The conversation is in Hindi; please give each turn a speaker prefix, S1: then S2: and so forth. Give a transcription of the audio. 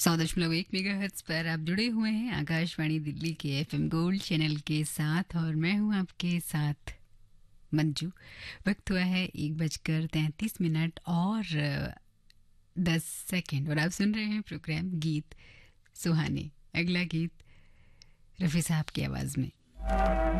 S1: 100.1 मेगाहर्ट्ज पर आप जुड़े हुए हैं आकाशवाणी दिल्ली के एफएम गोल्ड चैनल के साथ और मैं हूं आपके साथ मंजू। वक्त हुआ है 1:33 और 10 सेकेंड और आप सुन रहे हैं प्रोग्राम गीत सुहाने। अगला गीत रफ़ी साहब की आवाज़ में।